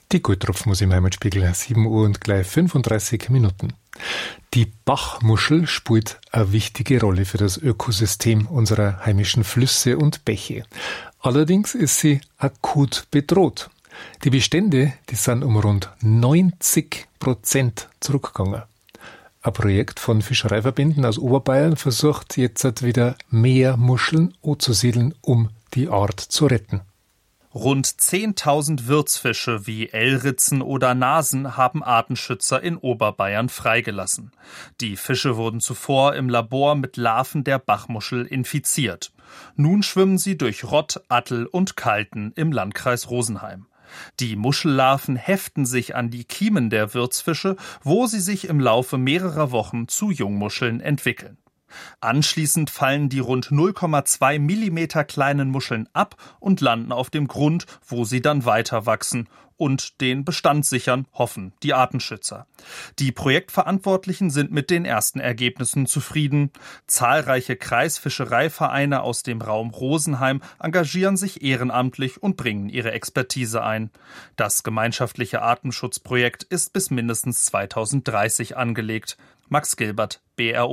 Die Goldtropfen muss im Heimatspiegel, 7 Uhr und gleich 35 Minuten. Die Bachmuschel spielt eine wichtige Rolle für das Ökosystem unserer heimischen Flüsse und Bäche. Allerdings ist sie akut bedroht. Die Bestände, die sind um rund 90% zurückgegangen. Ein Projekt von Fischereiverbänden aus Oberbayern versucht jetzt wieder mehr Muscheln anzusiedeln, um die Art zu retten. Rund 10.000 Wirtsfische wie Elritzen oder Nasen haben Artenschützer in Oberbayern freigelassen. Die Fische wurden zuvor im Labor mit Larven der Bachmuschel infiziert. Nun schwimmen sie durch Rott, Attel und Kalten im Landkreis Rosenheim. Die Muschellarven heften sich an die Kiemen der Wirtsfische, wo sie sich im Laufe mehrerer Wochen zu Jungmuscheln entwickeln. Anschließend fallen die rund 0,2 Millimeter kleinen Muscheln ab und landen auf dem Grund, wo sie dann weiter wachsen und den Bestand sichern, hoffen die Artenschützer. Die Projektverantwortlichen sind mit den ersten Ergebnissen zufrieden. Zahlreiche Kreisfischereivereine aus dem Raum Rosenheim engagieren sich ehrenamtlich und bringen ihre Expertise ein. Das gemeinschaftliche Artenschutzprojekt ist bis mindestens 2030 angelegt. Max Gilbert, BR